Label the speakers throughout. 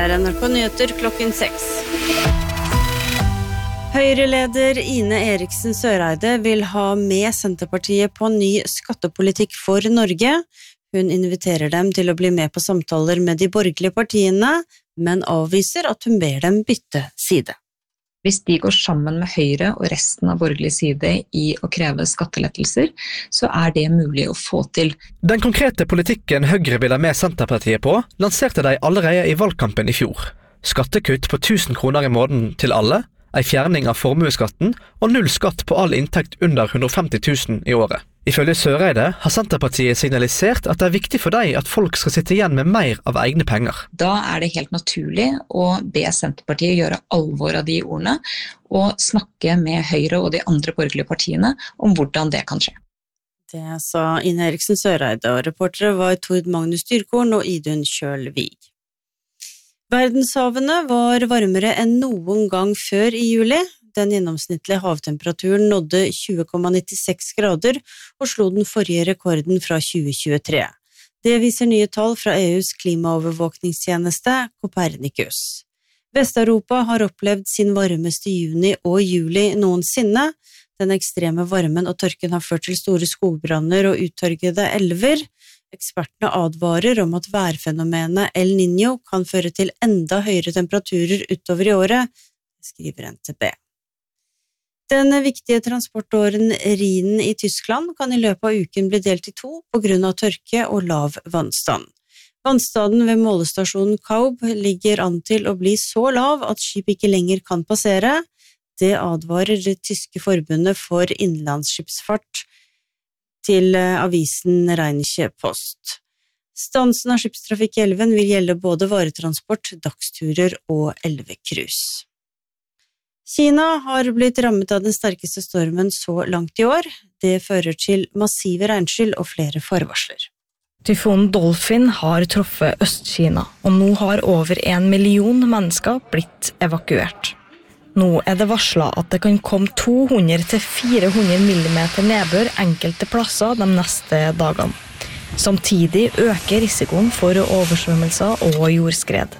Speaker 1: NRK Nyheter klokken 6. Høyre-leder Ine Eriksen Søreide vil ha med Senterpartiet på ny skattepolitikk for Norge. Hun inviterer dem til å bli med på samtaler med de borgerlige partiene, men avviser at hun ber dem bytte side.
Speaker 2: Hvis de går sammen med Høyre og resten av borgerlig side i å kreve skattelettelser, så det mulig å få til.
Speaker 3: Den konkrete politikken Høyre vil ha med Senterpartiet på, lanserte de allerede i valgkampen i fjor. Skattekutt på 1000 kroner i måneden til alle, en fjerning av formueskatten og null skatt på all inntekt under 150 000 i året. Ifølge Søreide har Senterpartiet signalisert at det viktig for dem at folk skal sitte igjen med mer av egne penger.
Speaker 2: Da det helt naturlig å be Senterpartiet gjøre alvor av de ordene og snakke med Høyre og de andre borgerlige partiene om hvordan det kan skje.
Speaker 1: Det sa Ine Eriksen Søreide, og reportere var Tord Magnus Dyrkorn og Idun Kjølvig. Verdenshavene var varmere enn noen gang før i juli. Den gjennomsnittlige havtemperaturen nådde 20,96 grader og slo den forrige rekorden fra 2023. Det viser nye tall fra EUs klimaovervåkningstjeneste Copernicus. Vest-Europa har opplevd sin varmeste juni og juli noensinne. Den ekstreme varmen og tørken har ført til store skogbranner og uttørkede elver. Ekspertene advarer om at værfenomenet El Niño kan føre til enda høyere temperaturer utover i året, skriver NTB. Den viktige transportåren Rhinen i Tyskland kan i løpet av uken bli delt i 2 på grunn av tørke og lav vannstand. Vannstanden ved målestasjonen Kaub ligger an til å bli så lav at skip ikke lenger kan passere. Det advarer det tyske forbundet for innenlandsskipsfart til avisen Rheinische Post. Stansen av skipstrafikk i elven vil gjelde både varetransport, dagsturer og elvekrus. Kina har blitt rammet av den sterkeste stormen så langt i år. Det fører til massive regnskyll og flere forvarsler.
Speaker 4: Tyfonen Dolphin har truffet Øst-Kina, og nå har over 1 million mennesker blitt evakuert. Nå det varslet at det kan komme 200 til 400 millimeter nedbør enkelte plasser de neste dagene. Samtidig øker risikoen for oversvømmelser og jordskred.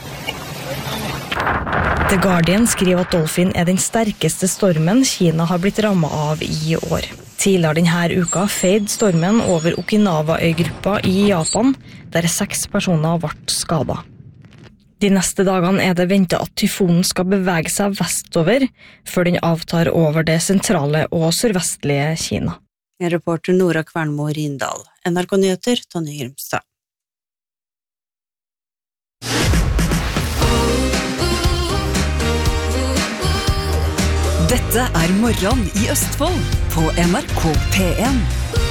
Speaker 4: The Guardian skriver at Dolphin den sterkeste stormen Kina har blitt rammet av i år. Tidligere denne uka feide stormen over Okinawa-øygruppa i Japan, der 6 personer ble skadet. De neste dagene det ventet at tyfonen skal bevege seg vestover, før den avtar over det sentrale og sørvestlige Kina.
Speaker 1: Reporter Nora Kvernmo Rindal, NRK Nyheter, Tonje Grimstad.
Speaker 5: Dette morgen i Østfold på NRK P1.